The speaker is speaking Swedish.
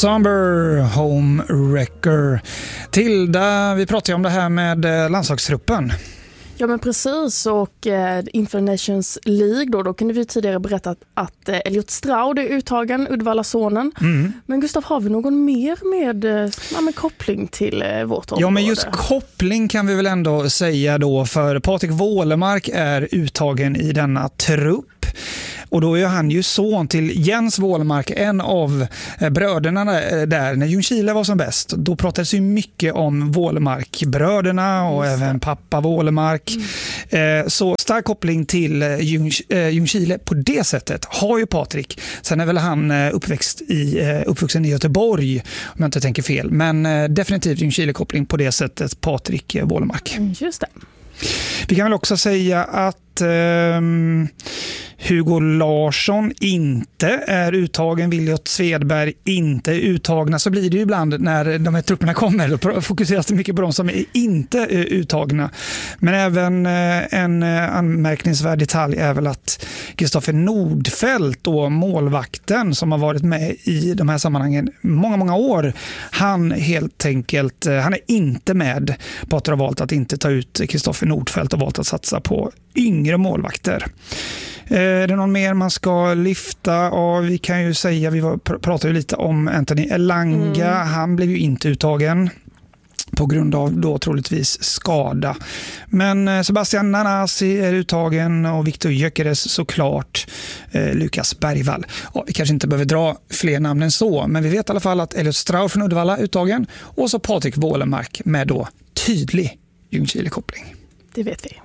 Somber Homewrecker. Tilda, vi pratade om det här med landslagstruppen. Ja men precis, och inför Nations League då kunde vi tidigare berätta att Elliot Stroud är uttagen, Uddevalla-sonen. Men Gustav, har vi någon mer med koppling till vårt område? Ja, men just koppling kan vi väl ändå säga då, för Patrik Wålemark är uttagen i denna trupp. Och då är han ju son till Jens Wålemark, en av bröderna där när Ljungskile var som bäst. Då pratades ju mycket om Wålemark-bröderna och även pappa Wålemark. Så stark koppling till Ljungskile på det sättet har ju Patrik. Sen är väl han uppvuxen i Göteborg, om jag inte tänker fel. Men definitivt Ljungskile-koppling på det sättet, Patrik Wålemark. Just det. Vi kan väl också säga att Hugo Larsson inte är uttagen, Williot Svedberg inte är uttagna. Så blir det ju ibland när de här trupperna kommer. Då fokuseras det mycket på de som är inte uttagna. Men även en anmärkningsvärd detalj är väl att Kristoffer Nordfeldt, då målvakten som har varit med i de här sammanhangen många år, han är inte med. Potter har valt att inte ta ut Kristoffer Nordfeldt och valt att satsa på yngre målvakter. Är det någon mer man ska lyfta? Ja, vi kan ju säga, pratade ju lite om Anthony Elanga. Han blev ju inte uttagen på grund av då troligtvis skada. Men Sebastian Nanasi är uttagen och Viktor Gyökeres såklart. Lukas Bergvall. Ja, vi kanske inte behöver dra fler namn än så, men vi vet i alla fall att Elliot Stroud från Uddevalla är uttagen och så Patrik Wålemark med då tydlig Ljungskile-koppling. Det vet vi.